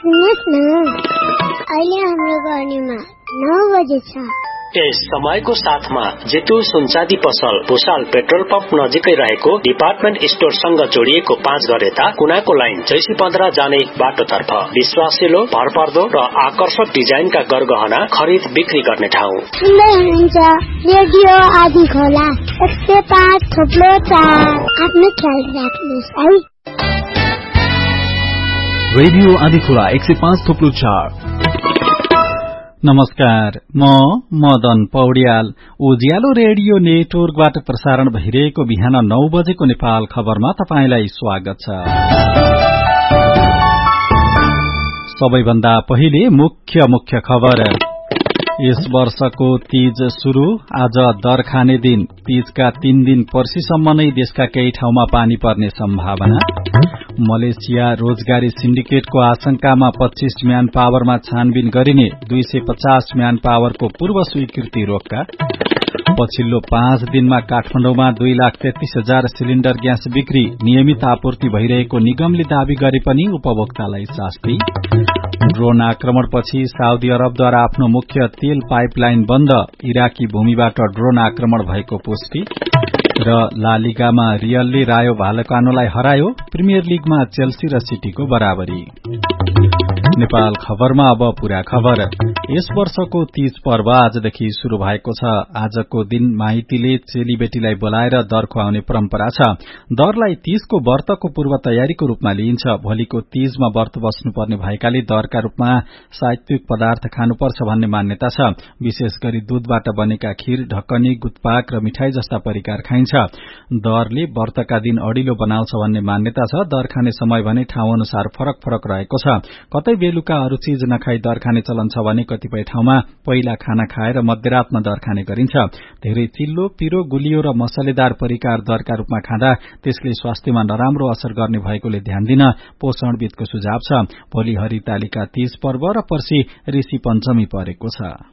सुन्नुहोस् न, अहिले हाम्रो गर्नेमा 9 बजे छ। यस समयको साथमा जेतु सुनचाँदी पसल भुसाल पेट्रोल पम्प नजिकै रहेको डिपार्टमेन्ट स्टोरसँग जोडिएको 5 घर यता कुनाको लाइन जैसी 15 जाने बाटोतर्फ विश्वासिलो, भरपर्दो र आकर्षक डिजाइनका गरगहना खरिद बिक्री गर्ने ठाउँ। सुन्दै हुनुहुन्छ रेडियो आदि खोला 105.4। आफ्नो ख्याल राख्नुहोस् है। रेडियो आदि खोला 105.4। नमस्कार, म मदन पौड्याल। उज्यालो रेडियो नेटवर्कबाट प्रसारण भइरहेको बिहान 9 बजेको नेपाल खबरमा तपाईंलाई स्वागत छ। सबैभन्दा पहिले मुख्य खबर। यस वर्षको तीज शुरू आज दर खाने दिन। तीजका 3 दिन पर्सीसम्म नै देशका केही ठाउँमा पानी पर्ने सम्भावना। मलेसिया रोजगारी सिन्डिकेटको आशंकामा 25 म्यान पावरमा छानबिन गरिने 250 म्यान पावरको पूर्व स्वीकृति रोक्का। पछिल्लो 5 दिनमा काठमाडौँमा 2,33,000 सिलिण्डर ग्यास बिक्री। नियमित आपूर्ति भइरहेको निगमले दावी गरे पनि उपभोक्तालाई शास्ति। ड्रोन आक्रमणपछि साउदी अरबद्वारा आफ्नो मुख्य तेल पाइपलाइन बन्द। इराकी भूमिबाट ड्रोन आक्रमण भएको पुष्टि। र ला लिगामा रियलले रायो भालेकानोलाई हरायो। प्रिमियर लिगमा चेल्सी र सिटीको बराबरी। नेपाल खबरमा अब पूरा खबर। यस वर्षको तीज पर्व आजदेखि शुरू भएको छ। आजको दिन माइतीले चेलीबेटीलाई बोलाएर दर खुवाउने परम्परा छ। दरलाई तीजको व्रतको पूर्व तयारीको रूपमा लिइन्छ। भोलिको तीजमा व्रत बस्नुपर्ने भएकाले दरका रूपमा सात्विक पदार्थ खानुपर्छ भन्ने मान्यता छ। विशेष गरी दूधबाट बनेका खीर, ढकनी, गुतपाक र मिठाई जस्ता परिकार खाइन्छ। दरले व्रतका दिन अडिलो बनाउँछ भन्ने मान्यता छ। दर खाने समय भने ठाउँ अनुसार फरक रहेको छ। कतै बेलुका अरू चीज नखाई दर खाने चलन छ भने कतिपय ठाउँमा पहिला खाना खाएर मध्यरातमा दर खाने गरिन्छ। धेरै चिल्लो, पिरो, गुलियो र मसलेदार परिकार दरका रूपमा खाँदा त्यसले स्वास्थ्यमा नराम्रो असर गर्ने भएकोले ध्यान दिन पोषणविदको सुझाव छ। भोलि हरितालिका तीज पर्व र पर्सि ऋषि पञ्चमी परेको छ।